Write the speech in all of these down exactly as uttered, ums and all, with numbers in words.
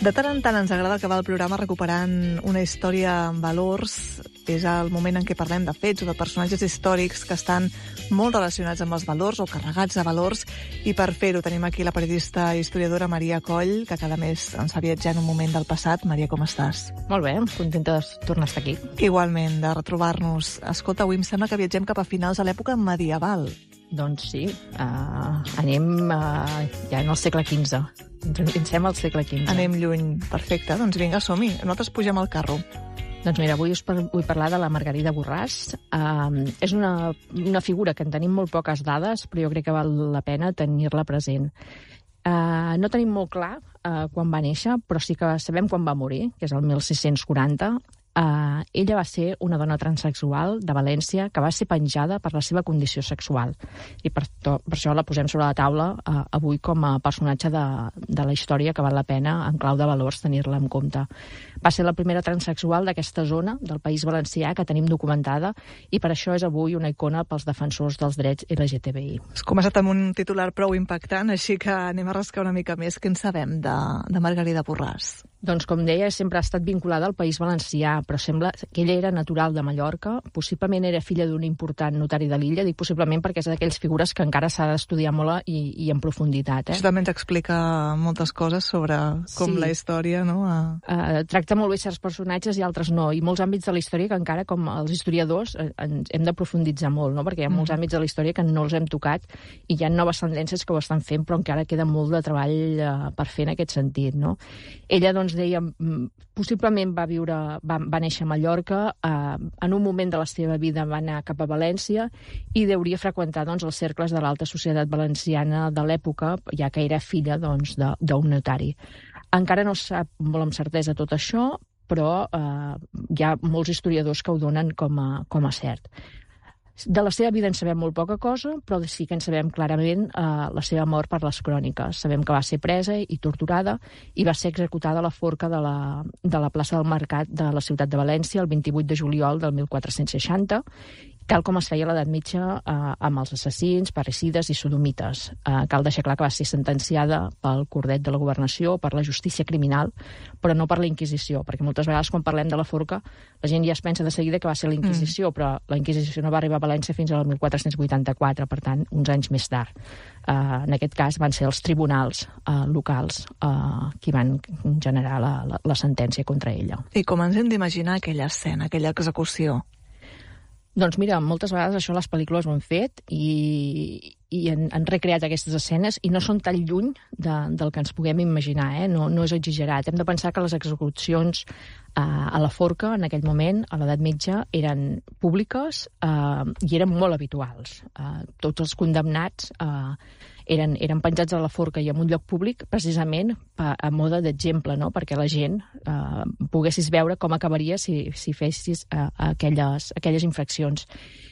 De tant en tant ens agrada acabar el programa recuperant una història amb valors. És el moment en què parlem de fets o de personatges històrics que estan molt relacionats amb els valors o carregats de valors. I per fer-ho tenim aquí la periodista i historiadora Maria Coll, que cada mes ens fa viatjar en un moment del passat. Maria, com estàs? Molt bé, contenta de tornar a estar aquí. Igualment, de retrobar-nos. Escolta, avui em sembla que viatgem cap a finals de l'època medieval. Doncs sí, uh, anem uh, ja en el segle quinze. Ens endinsem al segle quinze. Anem lluny. Perfecte, doncs vinga, som-hi. Nosaltres pugem al carro. Doncs mira, avui us vull parlar de la Margarida Borràs. Uh, és una, una figura que en tenim molt poques dades, però jo crec que val la pena tenir-la present. Uh, no tenim molt clar uh, quan va néixer, però sí que sabem quan va morir, que és el mil sis-cents quaranta. Uh, ella va ser una dona transsexual de València que va ser penjada per la seva condició sexual. I per, to, per això la posem sobre la taula uh, avui com a personatge de, de la història que val la pena, en clau de valors, tenir-la en compte. Va ser la primera transsexual d'aquesta zona del País Valencià que tenim documentada i per això és avui una icona pels defensors dels drets L G T B I. Has començat amb un titular prou impactant, així que anem a rascar una mica més. Què en sabem de, de Margarida Borràs? Doncs, com deia, sempre ha estat vinculada al País Valencià, però sembla que ella era natural de Mallorca, possiblement era filla d'un important notari de l'illa, dic possiblement perquè és d'aquells figures que encara s'ha d'estudiar molt i, i en profunditat. Eh? Això també ens explica moltes coses sobre com sí. La història, no? A... Uh, tracta molt bé certs personatges i altres no, i molts àmbits de la història que encara, com els historiadors, ens hem de profunditzar molt, no? Perquè hi ha molts mm. àmbits de la història que no els hem tocat i hi ha noves tendències que ho estan fent, però encara queda molt de treball uh, per fer en aquest sentit, no? Ella, doncs, deia, possiblement va viure, va, va néixer a Mallorca, eh, en un moment de la seva vida va anar cap a València i deuria freqüentar, doncs, els cercles de l'alta societat valenciana de l'època, ja que era filla, doncs, d'un notari. Encara no sap molt amb certesa tot això, però eh, hi ha molts historiadors que ho donen com a, com a cert. De la seva vida en sabem molt poca cosa, però sí que en sabem clarament eh, la seva mort per les cròniques. Sabem que va ser presa i torturada i va ser executada a la forca de la, de la plaça del Mercat de la ciutat de València el vint-i-vuit de juliol del mil quatre-cents seixanta, tal com es feia a l'edat mitja eh, amb els assassins, parricides i sodomites. Eh, cal deixar clar que va ser sentenciada pel cordet de la governació, per la justícia criminal, però no per la Inquisició, perquè moltes vegades quan parlem de la forca la gent ja es pensa de seguida que va ser la Inquisició, mm. però la Inquisició no va arribar a València fins al mil quatre-cents vuitanta-quatre, per tant, uns anys més tard. Eh, en aquest cas van ser els tribunals eh, locals eh, qui van generar la, la, la sentència contra ella. I com ens hem d'imaginar aquella escena, aquella execució? Doncs mira, moltes vegades això les pel·lícules ho han fet i, i han, han recreat aquestes escenes i no són tan lluny de, del que ens puguem imaginar, eh? no, no és exagerat. Hem de pensar que les execucions eh, a la forca, en aquell moment, a l'edat mitja, eren públiques eh, i eren molt habituals. Eh, tots els condemnats eh, eren, eren penjats a la forca i en un lloc públic precisament a, a mode d'exemple, no? Perquè la gent eh, poguessis veure com acabaria si, si fessis eh, aquelles, aquelles infraccions.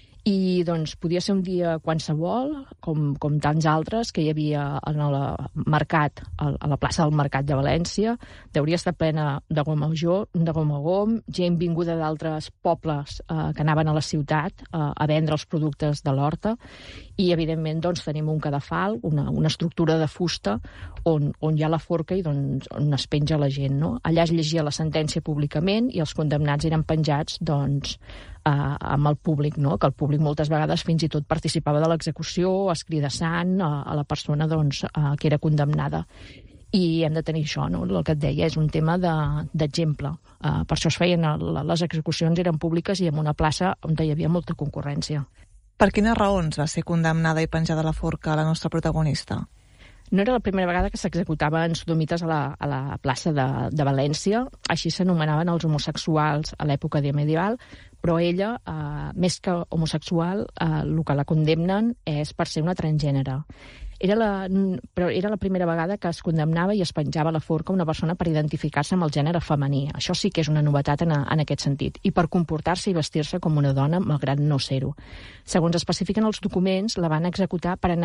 I doncs podia ser un dia qualsevol, com, com tants altres que hi havia en el mercat, a la plaça del Mercat de València. Deuria estar plena de gom a gom, de gom a gom, gent vinguda d'altres pobles eh, que anaven a la ciutat eh, a vendre els productes de l'horta. I, evidentment, doncs, tenim un cadafal, una, una estructura de fusta on, on hi ha la forca i doncs, on es penja la gent, no? Allà es llegia la sentència públicament i els condemnats eren penjats, doncs, eh, amb el públic, no? Que el públic moltes vegades fins i tot participava de l'execució, escridassant a, a la persona, doncs, eh, que era condemnada. I hem de tenir això, no? El que et deia, és un tema d'exemple. De, uh, per això es feien, les execucions eren públiques i en una plaça on hi havia molta concurrència. Per quines raons va ser condemnada i penjada a la forca la nostra protagonista? No era la primera vegada que s'executaven sodomites a la, a la plaça de, de València. Així s'anomenaven els homosexuals a l'època medieval, però ella, eh, més que homosexual, eh, el que la condemnen és per ser una transgènere. Era la, però era la primera vegada que es condemnava i es penjava a la forca una persona per identificar-se amb el gènere femení. Això sí que és una novetat en, en aquest sentit. I per comportar-se i vestir-se com una dona, malgrat no ser-ho. Segons especifiquen els documents, la van executar per anar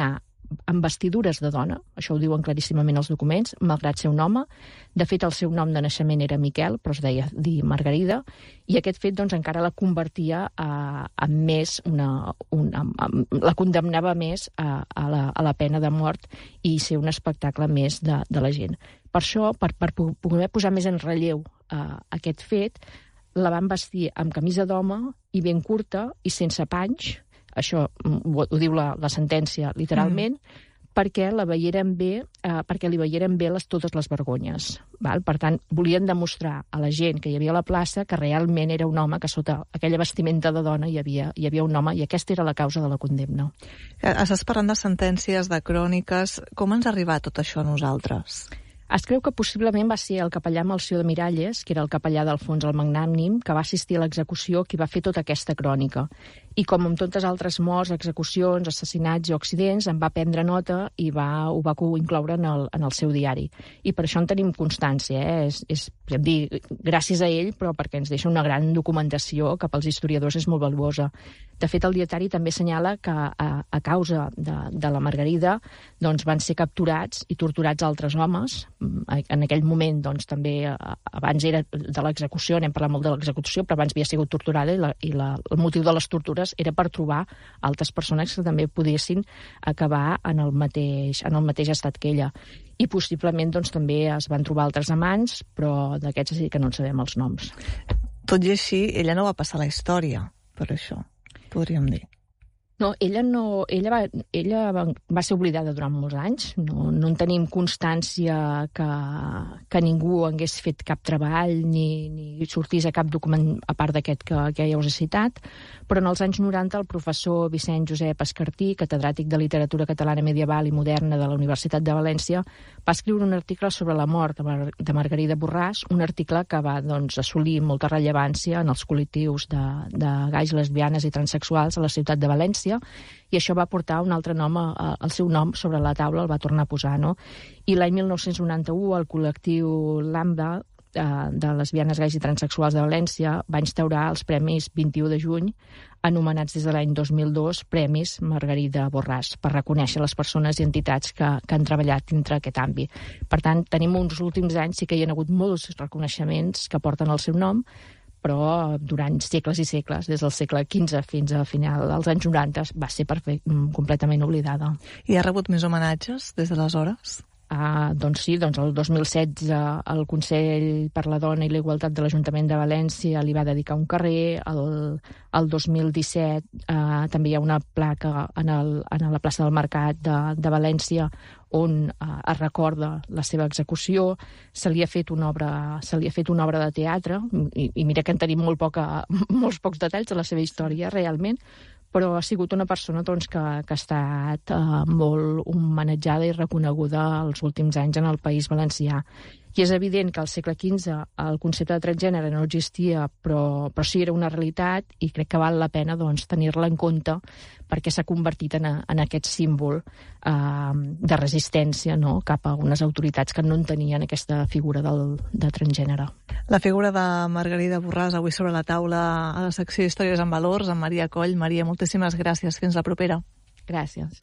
amb vestidures de dona, això ho diuen claríssimament els documents, malgrat ser un home. De fet, el seu nom de naixement era Miquel, però es deia dir Margarida, i aquest fet doncs, encara la convertia a, a més, una, una, a, la condemnava més a, a, la, a la pena de mort i ser un espectacle més de, de la gent. Per això, per, per poder posar més en relleu uh, aquest fet, la van vestir amb camisa d'home i ben curta i sense panys, això ho, ho diu la, la sentència literalment, mm. perquè la veieren bé, eh, perquè li veieren bé les, totes les vergonyes. Val? Per tant, volien demostrar a la gent que hi havia a la plaça que realment era un home, que sota aquella vestimenta de dona hi havia, hi havia un home, i aquesta era la causa de la condemna. Estàs parlant de sentències, de cròniques. Com ens ha arribat tot això a nosaltres? Es creu que possiblement va ser el capellà Melcior de Miralles, que era el capellà d'Alfons el Magnànim, que va assistir a l'execució, qui va fer tota aquesta crònica. I com amb tantes altres morts, execucions, assassinats o accidents, en va prendre nota i va, ho va incloure en el, en el seu diari. I per això en tenim constància. Eh? És, és, podem dir, gràcies a ell, però perquè ens deixa una gran documentació que pels historiadors és molt valuosa. De fet, el dietari també assenyala que a, a causa de, de la Margarida doncs, van ser capturats i torturats altres homes. En aquell moment, doncs, també, abans era de l'execució, n'hem parlat molt de l'execució, però abans havia sigut torturada i, la, i la, el motiu de les tortures era per trobar altres persones que també poguessin acabar en el mateix, en el mateix estat que ella. I possiblement doncs, també es van trobar altres amants, però d'aquests sí que no en sabem els noms. Tot i així, ella no va passar la història per això, podríem dir. No, ella, no, ella, va, ella va, va ser oblidada durant molts anys. No, no en tenim constància que, que ningú hagués fet cap treball ni, ni sortís a cap document a part d'aquest que, que ja us he citat, però en els anys noranta el professor Vicent Josep Escartí, catedràtic de literatura catalana medieval i moderna de la Universitat de València, va escriure un article sobre la mort de, Mar de Margarida Borràs, un article que va doncs, assolir molta rellevància en els col·lectius de, de gais, lesbianes i transexuals a la ciutat de València, i això va portar un altre nom, el seu nom sobre la taula, el va tornar a posar, no? I l'any mil nou-cents noranta-u el col·lectiu Lambda, de lesbianes, gais i transexuals de València, va instaurar els Premis vint-i-u de juny, anomenats des de l'any dos mil dos Premis Margarida Borràs, per reconèixer les persones i entitats que, que han treballat dintre aquest àmbit. Per tant, tenim uns últims anys, sí que hi ha hagut molts reconeixements que porten el seu nom, però durant segles i segles, des del segle quinze fins a final dels anys noranta, va ser perfect, completament oblidada. I ha rebut més homenatges des d'aleshores? Uh, doncs sí, doncs el dos mil setze el Consell per la Dona i la Igualtat de l'Ajuntament de València li va dedicar un carrer, el, el dos mil disset uh, també hi ha una placa en, el, en la plaça del Mercat de, de València on uh, es recorda la seva execució. Se li ha fet una obra, se li ha fet una obra de teatre, i, i mira que en tenim molt poca, molts pocs detalls de la seva història realment, però ha sigut una persona doncs, que, que ha estat eh, molt homenatjada i reconeguda els últims anys en el País Valencià. I és evident que al segle quinze el concepte de transgènere no existia, però, però sí era una realitat, i crec que val la pena doncs, tenir-la en compte perquè s'ha convertit en, a, en aquest símbol eh, de resistència, no?, cap a unes autoritats que no entenien aquesta figura del, de transgènere. La figura de Margarida Borràs avui sobre la taula a la secció Històries en Valors, amb Maria Coll. Maria, moltíssimes gràcies. Fins la propera. Gràcies.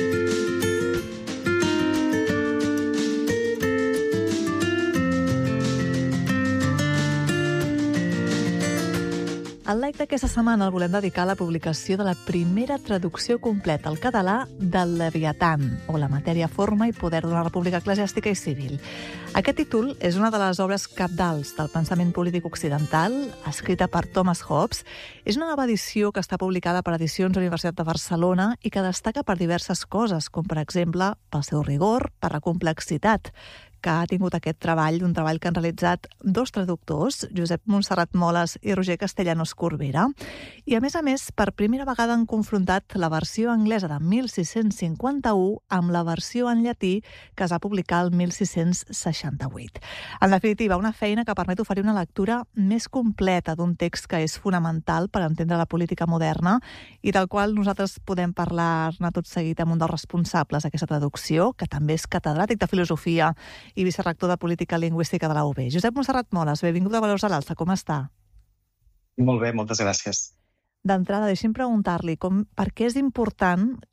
El like d'aquesta setmana el volem dedicar a la publicació de la primera traducció completa al català del Leviatán, o la matèria, forma i poder d'una república eclesiàstica i civil. Aquest títol és una de les obres cabdals del pensament polític occidental, escrita per Thomas Hobbes. És una nova edició que està publicada per Edicions Universitat de Barcelona i que destaca per diverses coses, com per exemple pel seu rigor, per la complexitat que ha tingut aquest treball, un treball que han realitzat dos traductors, Josep Montserrat Moles i Roger Castellanos Corbera, i a més a més, per primera vegada han confrontat la versió anglesa de mil sis-cents cinquanta-u amb la versió en llatí que es va publicar el mil sis-cents seixanta-vuit. En definitiva, una feina que permet oferir una lectura més completa d'un text que és fonamental per entendre la política moderna i del qual nosaltres podem parlar-ne tot seguit amb un dels responsables d'aquesta traducció, que també és catedràtic de filosofia i vicerrector de Política Lingüística de la U B. Josep Montserrat Moles, benvingut a Valors a l'Alça, com està? Molt bé, moltes gràcies. D'entrada, deixi'm preguntar-li com, per què és important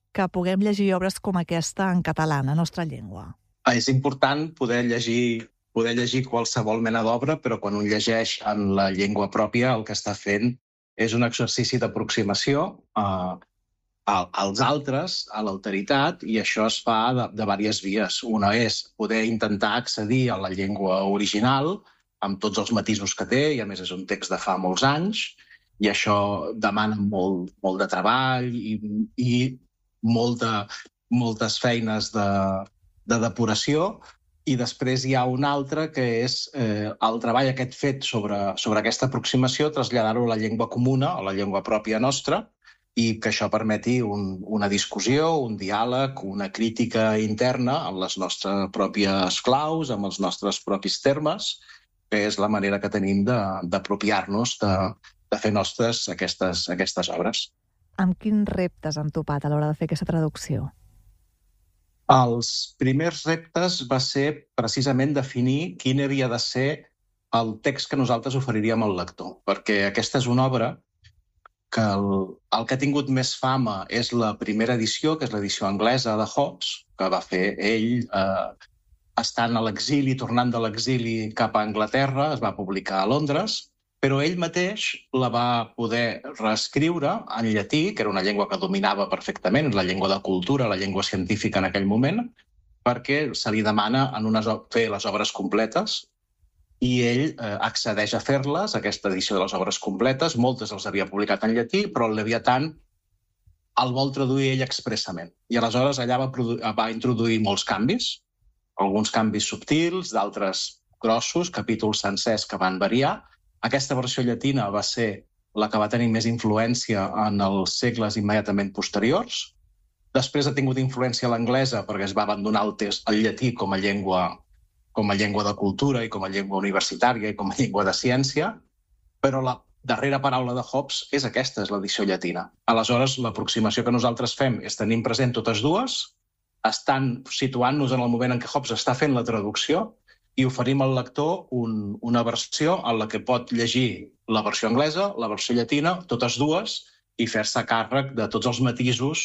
que puguem llegir obres com aquesta en català, en la nostra llengua? És important poder llegir poder llegir qualsevol mena d'obra, però quan un llegeix en la llengua pròpia el que està fent és un exercici d'aproximació a, a, als altres, a l'alteritat, i això es fa de, de diverses vies. Una és poder intentar accedir a la llengua original amb tots els matisos que té, i a més és un text de fa molts anys, i això demana molt, molt de treball i, i molt de, moltes feines de, de depuració. I després hi ha un altre que és eh, el treball aquest fet sobre, sobre aquesta aproximació, traslladar-ho a la llengua comuna, a la llengua pròpia nostra, i que això permeti un, una discussió, un diàleg, una crítica interna amb les nostres pròpies claus, amb els nostres propis termes, que és la manera que tenim d'apropiar-nos, de, de fer nostres aquestes, aquestes obres. Amb quins reptes han topat a l'hora de fer aquesta traducció? Els primers reptes va ser precisament definir quin havia de ser el text que nosaltres oferiríem al lector, perquè aquesta és una obra que el, el que ha tingut més fama és la primera edició, que és l'edició anglesa de Hobbes, que va fer ell eh, estant a l'exili, tornant de l'exili cap a Anglaterra, es va publicar a Londres, però ell mateix la va poder reescriure en llatí, que era una llengua que dominava perfectament, la llengua de cultura, la llengua científica en aquell moment, perquè se li demana en unes, fer les obres completes, i ell eh, accedeix a fer-les, aquesta edició de les obres completes. Moltes els havia publicat en llatí, però el Leviatan el vol traduir ell expressament. I aleshores allà va, va introduir molts canvis, alguns canvis subtils, d'altres grossos, capítols sencers que van variar. Aquesta versió llatina va ser la que va tenir més influència en els segles immediatament posteriors. Després ha tingut influència l'anglesa perquè es va abandonar el, text, el llatí com a, llengua, com a llengua de cultura i com a llengua universitària i com a llengua de ciència, però la darrera paraula de Hobbes és aquesta, és l'edició llatina. Aleshores, l'aproximació que nosaltres fem és tenir present totes dues, estan situant-nos en el moment en què Hobbes està fent la traducció, i oferim al lector un, una versió en la que pot llegir la versió anglesa, la versió llatina, totes dues, i fer-se càrrec de tots els matisos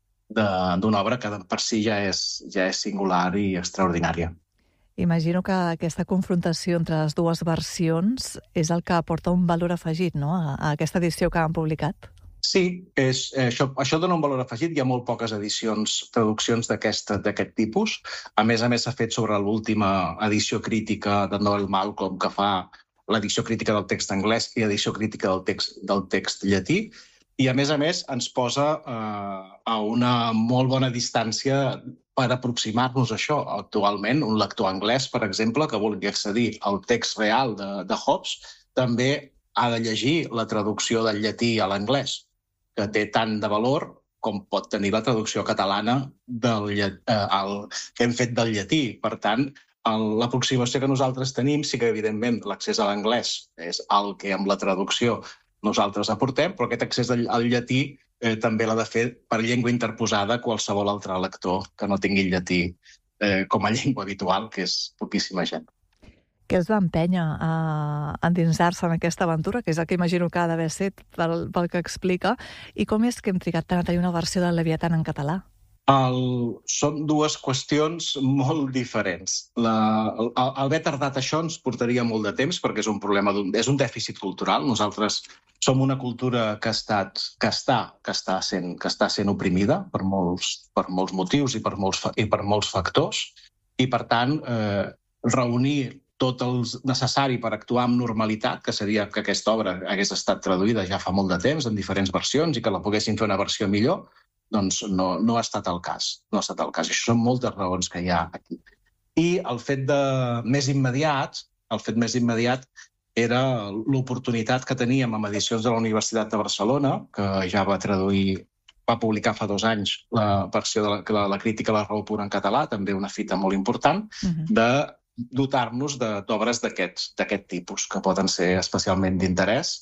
d'una obra que per si ja és, ja és singular i extraordinària. Imagino que aquesta confrontació entre les dues versions és el que aporta un valor afegit, no?, a, a aquesta edició que han publicat. Sí, és, eh, això, això dona un valor afegit. Hi ha molt poques edicions, traduccions d'aquest tipus. A més a més, s'ha fet sobre l'última edició crítica de Noel Malcolm, que fa l'edició crítica del text anglès i l'edició crítica del text, del text llatí. I, a més a més, ens posa eh, a una molt bona distància per aproximar-nos a això. Actualment, un lector anglès, per exemple, que vulgui accedir al text real de, de Hobbes, també ha de llegir la traducció del llatí a l'anglès, que té tant de valor com pot tenir la traducció catalana del, eh, el, que hem fet del llatí. Per tant, l'aproximació que nosaltres tenim, sí que, evidentment, l'accés a l'anglès és el que amb la traducció nosaltres aportem, però aquest accés al llatí eh, també l'ha de fer per llengua interposada qualsevol altre lector que no tingui el llatí eh, com a llengua habitual, que és poquíssima gent. Què els va empènyer a endinsar-se en aquesta aventura, que és el que imagino que ha d'haver set pel, pel que explica, i com és que hem trigat tant a tenir una versió del Leviatan en català? El, són dues qüestions molt diferents. La, el, el haver tardat això ens portaria molt de temps perquè és un problema, un, és un dèficit cultural. Nosaltres som una cultura que, ha estat, que, està, que, està, sent, que està sent oprimida per molts, per molts motius i per molts, i per molts factors, i per tant eh, reunir tot el necessari per actuar amb normalitat, que seria que aquesta obra hagués estat traduïda ja fa molt de temps en diferents versions i que la poguessin fer una versió millor, doncs no, no ha estat el cas. No ha estat el cas. Això són moltes raons que hi ha aquí. I el fet de més immediat, el fet més immediat era l'oportunitat que teníem amb edicions de la Universitat de Barcelona, que ja va traduir, va publicar fa dos anys la versió de la, la, la crítica a la raó pura en català, també una fita molt important, uh-huh. de dotar-nos d'obres d'aquest tipus, que poden ser especialment d'interès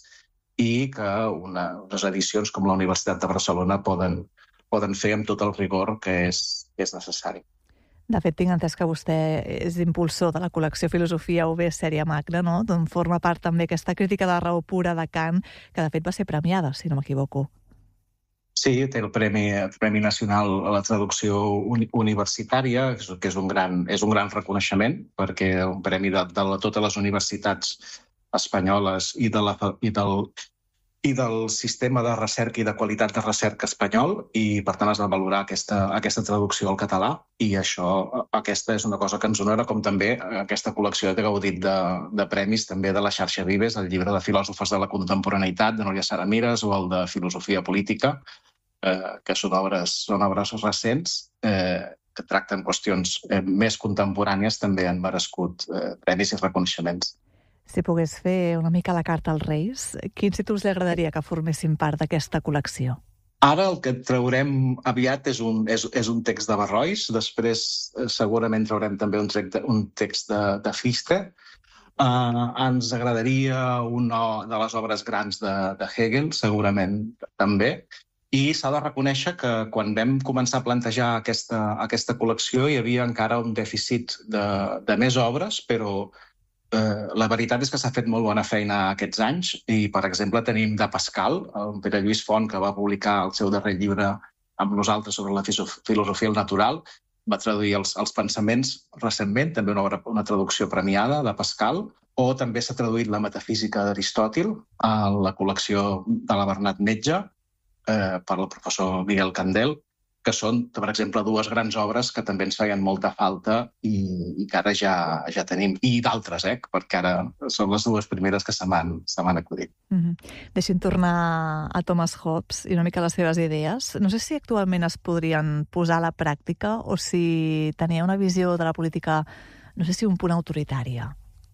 i que una, unes edicions com la Universitat de Barcelona poden, poden fer amb tot el rigor que és, que és necessari. De fet, tinc entès que vostè és impulsor de la col·lecció Filosofia U B Sèrie Magna, no? D'on forma part també aquesta crítica de la raó pura de Kant, que de fet va ser premiada, si no m'equivoco. Sí, té el Premi, el Premi Nacional a la Traducció uni, Universitària, que és un gran, és un gran reconeixement, perquè és un premi de, de totes les universitats espanyoles i, de la, i, del, i del sistema de recerca i de qualitat de recerca espanyol, i per tant has de valorar aquesta, aquesta traducció al català, i això, aquesta és una cosa que ens honora, com també aquesta col·lecció que ha gaudit de, de premis també de la xarxa Vives, el llibre de Filòsofes de la Contemporaneïtat de Núria Saramires o el de Filosofia Política, eh, que són obres, són obres recents eh, que tracten qüestions eh, més contemporànies, també han merescut eh, premis i reconeixements. Si pogués fer una mica la carta als Reis, quins títols li agradaria que formessin part d'aquesta col·lecció? Ara el que traurem aviat és un, és, és un text de Barrois, després eh, segurament traurem també un, de, un text de, de Fichte. Uh, ens agradaria una de les obres grans de, de Hegel, segurament també, i s'ha de reconèixer que quan vam començar a plantejar aquesta, aquesta col·lecció hi havia encara un dèficit de, de més obres, però eh, la veritat és que s'ha fet molt bona feina aquests anys i, per exemple, tenim de Pascal, el Pere Lluís Font, que va publicar el seu darrer llibre amb nosaltres sobre la filosofia natural, va traduir els, els pensaments recentment, també una, obra, una traducció premiada de Pascal, o també s'ha traduït la metafísica d'Aristòtil a la col·lecció de la Bernat Metge, eh, per al professor Miguel Candel, que són, per exemple, dues grans obres que també ens feien molta falta i, i que ara ja, ja tenim. I d'altres, eh? Perquè ara són les dues primeres que se m'han se m'han acudit. Mm-hmm. Deixi'm tornar a Thomas Hobbes i una mica les seves idees. No sé si actualment es podrien posar a la pràctica o si tenia una visió de la política, no sé si un punt autoritària.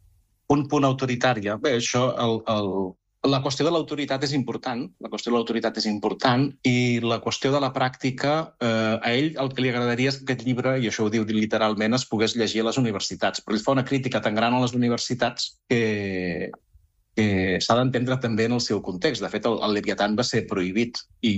Un punt autoritària? Bé, això... El, el... La qüestió de l'autoritat és important, la qüestió de l'autoritat és important i la qüestió de la pràctica, eh, a ell el que li agradaria és que aquest llibre, i això ho diu literalment, es pogués llegir a les universitats. Però ell fa una crítica tan gran a les universitats que, que s'ha d'entendre també en el seu context. De fet, el, el Leviatán va ser prohibit i,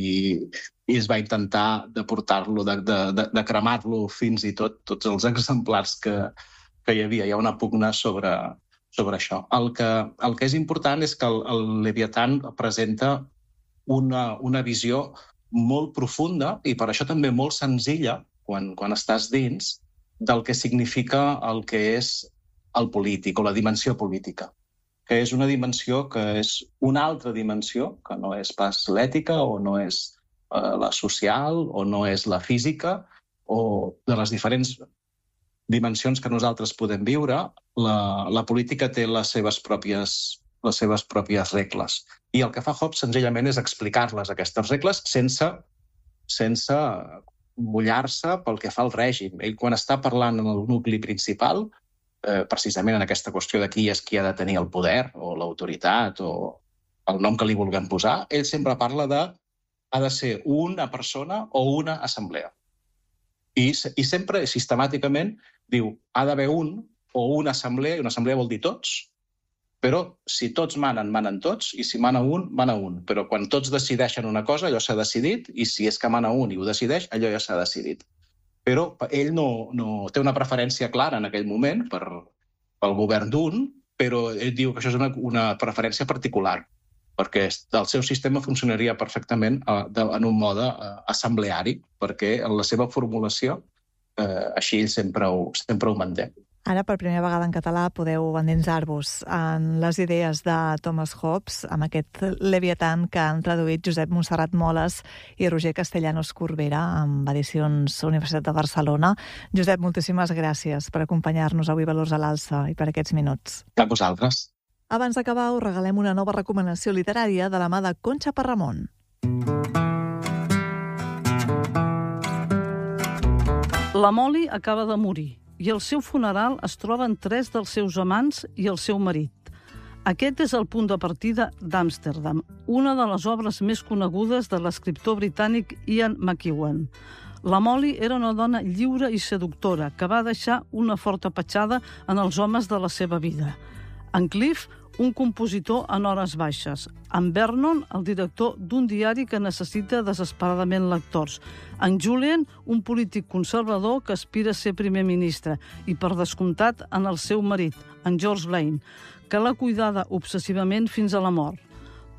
i es va intentar de portar-lo, de, de, de, de cremar-lo fins i tot, tots els exemplars que, que hi havia. Hi ha una pugna sobre... sobre això. El que, el que és important és que el, el Leviatán presenta una, una visió molt profunda i per això també molt senzilla, quan, quan estàs dins, del que significa el que és el polític o la dimensió política, que és una dimensió que és una altra dimensió, que no és pas l'ètica o no és eh, la social o no és la física o de les diferents dimensions que nosaltres podem viure, la, la política té les seves pròpies, les seves pròpies regles. I el que fa Hobbes senzillament és explicar-les, aquestes regles, sense, sense mullar-se pel que fa al règim. Ell, quan està parlant en el nucli principal, eh, precisament en aquesta qüestió de qui és qui ha de tenir el poder o l'autoritat o el nom que li vulguem posar, ell sempre parla de ha de ser una persona o una assemblea. I, i sempre, sistemàticament, diu ha d'haver un o una assemblea, i una assemblea vol dir tots, però si tots manen, manen tots, i si mana un, mana un. Però quan tots decideixen una cosa, allò s'ha decidit, i si és que mana un i ho decideix, allò ja s'ha decidit. Però ell no, no té una preferència clara en aquell moment per, pel govern d'un, però ell diu que això és una, una preferència particular, perquè el seu sistema funcionaria perfectament eh, de, en un mode eh, assembleari, perquè en la seva formulació eh, així ell sempre ho, sempre ho manté. Ara, per primera vegada en català, podeu endinsar-vos en les idees de Thomas Hobbes, amb aquest Leviatán que han traduït Josep Montserrat Moles i Roger Castellanos Corbera, amb edicions Universitat de Barcelona. Josep, moltíssimes gràcies per acompanyar-nos avui Valors a l'Alça i per aquests minuts. A vosaltres. Abans d'acabar, us regalem una nova recomanació literària de la mà de Conxa Parramon. La Molly acaba de morir i al seu funeral es troben tres dels seus amants i el seu marit. Aquest és el punt de partida d'Amsterdam, una de les obres més conegudes de l'escriptor britànic Ian McEwan. La Molly era una dona lliure i seductora que va deixar una forta petjada en els homes de la seva vida. En Cliff, un compositor en hores baixes. En Vernon, el director d'un diari que necessita desesperadament lectors. En Julian, un polític conservador que aspira a ser primer ministre. I, per descomptat, en el seu marit, en George Lane, que l'ha cuidada obsessivament fins a la mort.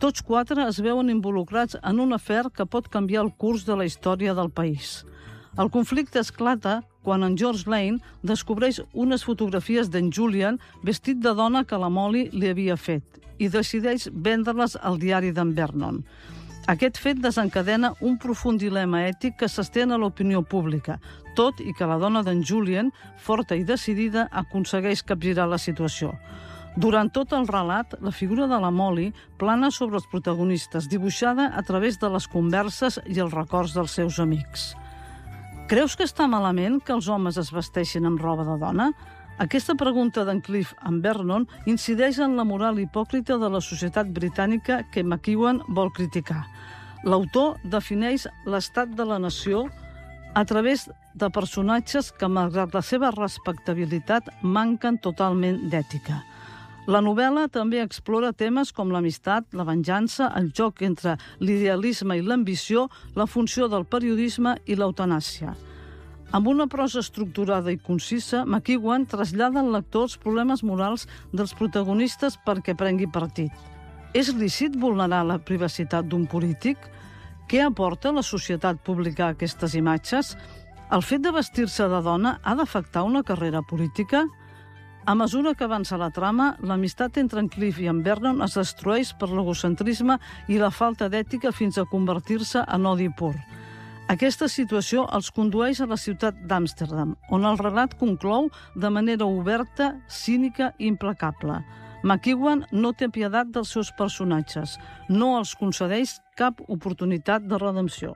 Tots quatre es veuen involucrats en un afer que pot canviar el curs de la història del país. El conflicte esclata quan en George Lane descobreix unes fotografies d'en Julian vestit de dona que la Molly li havia fet i decideix vendre-les al diari d'en Vernon. Aquest fet desencadena un profund dilema ètic que s'estén a l'opinió pública, tot i que la dona d'en Julian, forta i decidida, aconsegueix capgirar la situació. Durant tot el relat, la figura de la Molly plana sobre els protagonistes, dibuixada a través de les converses i els records dels seus amics. Creus que està malament que els homes es vesteixin amb roba de dona? Aquesta pregunta d'en Cliff en Vernon incideix en la moral hipòcrita de la societat britànica que McEwan vol criticar. L'autor defineix l'estat de la nació a través de personatges que, malgrat la seva respectabilitat, manquen totalment d'ètica. La novel·la també explora temes com l'amistat, la venjança, el joc entre l'idealisme i l'ambició, la funció del periodisme i l'eutanàsia. Amb una prosa estructurada i concisa, McEwan trasllada al lector els problemes morals dels protagonistes perquè prengui partit. És lícit vulnerar la privacitat d'un polític? Què aporta la societat publicar aquestes imatges? El fet de vestir-se de dona ha d'afectar una carrera política? A mesura que avança la trama, l'amistat entre en Cliff i en Vernon es destrueix per l'egocentrisme i la falta d'ètica fins a convertir-se en odi pur. Aquesta situació els condueix a la ciutat d'Amsterdam, on el relat conclou de manera oberta, cínica i implacable. McEwan no té pietat dels seus personatges, no els concedeix cap oportunitat de redempció.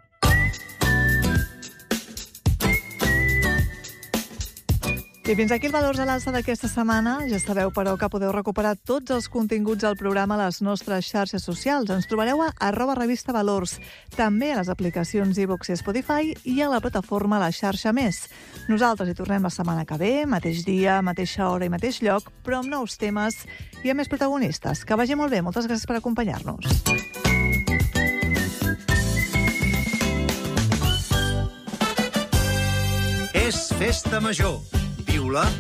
I fins aquí el Valors a l'Alça d'aquesta setmana. Ja sabeu, però, que podeu recuperar tots els continguts del programa a les nostres xarxes socials. Ens trobareu a arroba revista Valors, també a les aplicacions iVoox i Spotify i a la plataforma La Xarxa Més. Nosaltres hi tornem la setmana que ve, mateix dia, mateixa hora i mateix lloc, però amb nous temes i amb més protagonistes. Que vagi molt bé. Moltes gràcies per acompanyar-nos. És Festa Major. Piula